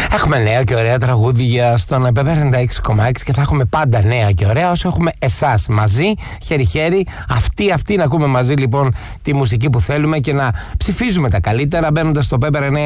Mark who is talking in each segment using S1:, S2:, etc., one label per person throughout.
S1: Έχουμε νέα και ωραία τραγούδια στον Pepper 96,6 και θα έχουμε πάντα νέα και ωραία όσο έχουμε εσάς μαζί, χέρι-χέρι. Αυτοί να ακούμε μαζί λοιπόν τη μουσική που θέλουμε και να ψηφίζουμε τα καλύτερα μπαίνοντας στο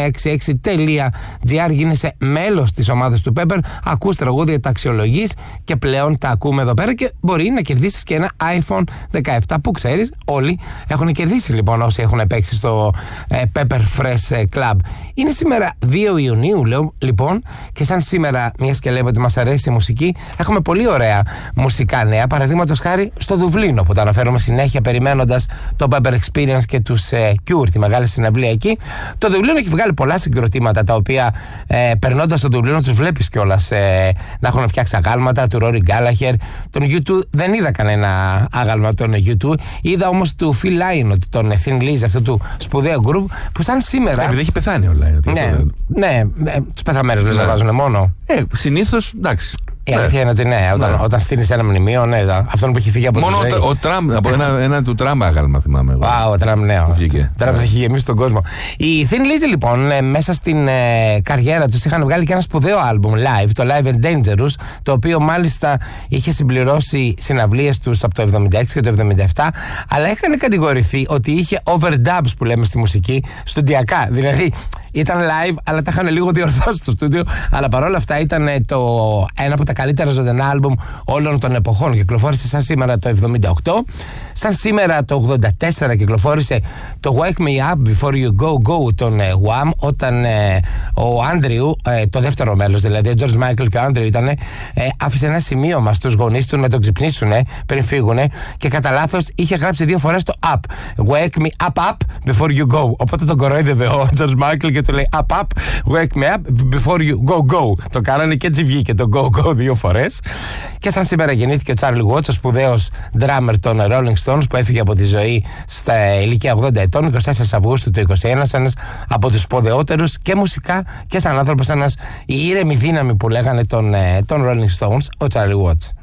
S1: pepper966.gr. Γίνεσαι μέλος της ομάδας του Pepper, ακούς τραγούδια, τα αξιολογείς και πλέον τα ακούμε εδώ πέρα και μπορεί να κερδίσεις και ένα iPhone 17 που ξέρεις όλοι έχουν κερδίσει λοιπόν όσοι έχουν παίξει στο Pepper Fresh Club. Είναι σήμερα 2 Ιουνίου λοιπόν και σαν σήμερα, μιας και λέμε ότι μας αρέσει η μουσική, έχουμε πολύ ωραία μουσικά νέα. Παραδείγματος χάρη στο Δουβλίνο που τα αναφέρουμε συνέχεια περιμένοντας το Pepper Experience και τους Cure, τη μεγάλη συναυλία εκεί. Το Δουβλίνο έχει βγάλει πολλά συγκροτήματα τα οποία περνώντας το Δουβλίνο τους βλέπεις κιόλας να έχουν φτιάξει αγάλματα, του Rory Gallagher, τον U2 δεν είδα κανένα άγαλμα των U2, είδα όμως του Phil Lynott, τον Thin Lizzy, αυτό του σπουδαίου group που σαν σήμερα.
S2: Επειδή έχει πεθάνει ο Lynott.
S1: Ναι, τους πεθαμένους λες να βάζουν μόνο.
S2: Συνήθως, εντάξει.
S1: Η αλήθεια είναι ότι όταν στείλεις ένα μνημείο, αυτόν που έχει φύγει από τη ζωή.
S2: Μόνο ο Τραμπ, από ένα του Τραμπ άγαλμα θυμάμαι εγώ.
S1: Ο Τραμπ, ναι. Ο Τραμπ θα έχει γεμίσει τον κόσμο. Οι Thin Lizzy λοιπόν, μέσα στην καριέρα τους είχαν βγάλει και ένα σπουδαίο άλμπουμ live, το Live and Dangerous, το οποίο μάλιστα είχε συμπληρώσει συναυλίες τους από το 76 και το 77, αλλά είχαν κατηγορηθεί ότι είχε overdubs που λέμε στη μουσική, στουντιακά. Δηλαδή ήταν live, αλλά τα είχαν λίγο διορθώσει στο στούντιο, αλλά παρόλα αυτά ήταν ένα από τα καλύτερα ζωντανά άλμπουμ όλων των εποχών. Κυκλοφόρησε σαν σήμερα το 78. Σαν σήμερα το 84 κυκλοφόρησε το Wake Me Up Before You Go Go των Wham, όταν ο Άντριου, το δεύτερο μέλος δηλαδή, ο George Michael και ο Άντριου άφησε ένα σημείωμα στους γονείς του να τον ξυπνήσουν πριν φύγουν και κατά λάθος είχε γράψει 2 φορές το up. Wake me up before you go. Οπότε τον κορόιδευε ο George Michael και του λέει up, wake me up before you go, go. Το κάνανε και έτσι βγήκε το go, go 2 φορές. Και σαν σήμερα γεννήθηκε ο Charlie Watts, ο σπουδαίος drummer των Rolling Stones που έφυγε από τη ζωή στα ηλικία 80 ετών, 24 Αυγούστου του 2021, ένας από τους σπουδαιότερους και μουσικά και σαν άνθρωπος, ένας η ήρεμη δύναμη που λέγανε των Rolling Stones, ο Charlie Watts.